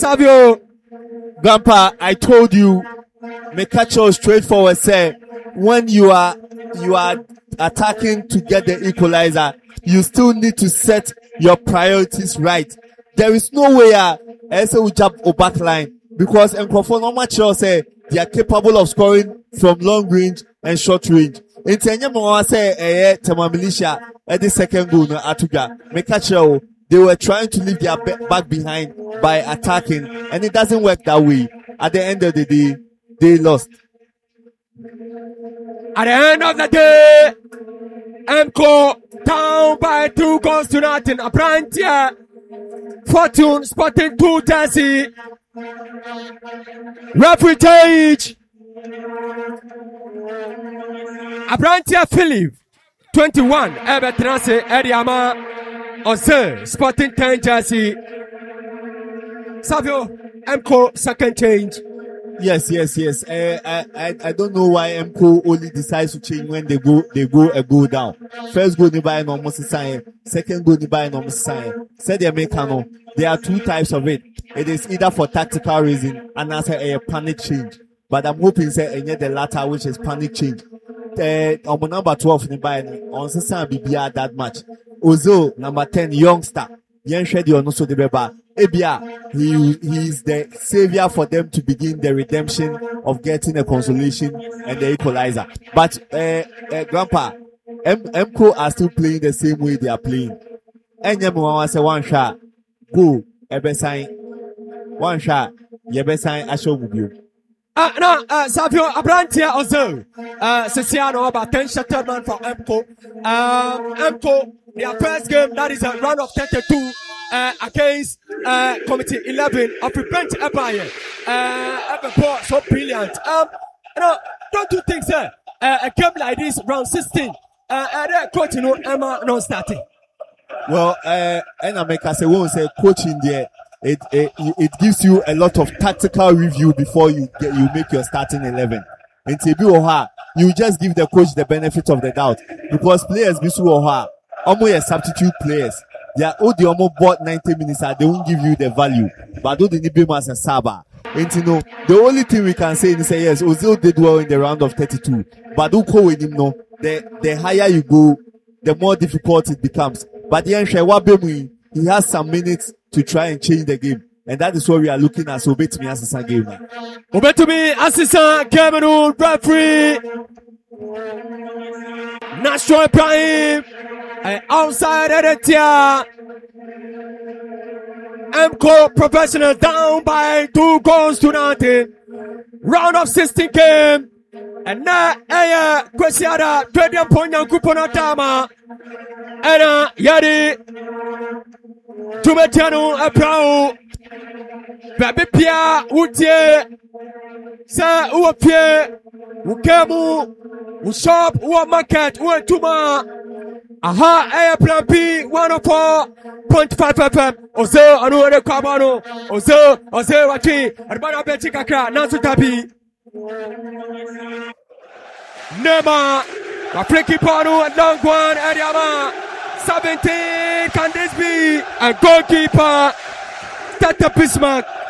Savio. Grandpa, I told you, make catch you straightforward. Say when you are attacking to get the equalizer, you still need to set your priorities right. There is no way Ese will jump or back line because Nkrofo no much say they are capable of scoring from long range and short range. In Tenyama say Tema Militia at the second goal no Atuga. Make catch you. They were trying to leave their back behind by attacking, and it doesn't work that way. At the end of the day, they lost. At the end of the day, MCO down by 2 goals to nothing. Abrantia, Fortune Sporting 2 Jersey. Referee change. Abrantia Philip, 21. Ebetrance Ediama. Ose Sporting 10 Jersey. Savio, MCO second change. Yes. I don't know why MCO only decides to change when they go a goal down. First goal by an almost sign. Second goal by an almost sign. Said the Americano. There are 2 types of it. It is either for tactical reason and as a panic change. But I'm hoping say the latter, which is panic change. On number 12 by on Sasan BBR that match. Ozil, number 10, youngster. Yen Shedi Onoso de Beba. Ebia, he is the savior for them to begin the redemption of getting a consolation and the equalizer. But, Grandpa, MCO are still playing the same way they are playing. Enyemu say one shot, go, Ebesign. One shot, Yebesign, Asho Mubio. Savio Abrantia Ozil. Ceciano about 10 shattered man for MCO. MCO, their first game, that is a round of 32 against Committee 11 of Prevent Empire. Everport, so brilliant. Don't you think, sir? A game like this, round 16, coach, Emma not starting. Well, and I make us say coaching there. It gives you a lot of tactical review before you make your starting 11. In Tebi Oha, you just give the coach the benefit of the doubt because players bisu Oha, almost substitute players. They are almost bought 90 minutes and they won't give you the value. But do the Nibim as a Saba. And the only thing we can say is yes, Ozil did well in the round of 32. But do go with him the higher you go, the more difficult it becomes. But the he has some minutes to try and change the game. And that is what we are looking at. So Obetumi assistant game. Obetumi assistant game referee. National Prime. Outside of the tier. MCO professional down by 2 goals to nothing. Round of 16 game. And now, Kwesiada, 20 points kupona tama. And Yadi. Tumetiano Aprao. Baby Pia, Utie. Sa Uapie. Ukemu. Ushop, Uamarket, Uatuma. Aha, plan P, 104.5 FM. Ozil, Anu, the Kabano. Ozil, Wati, Arbana Betikaka, Nansu Tabi. Nema, Afriki Panu, and Longwan, Adiama. 17, can this be? And goalkeeper, Tata Bismarck.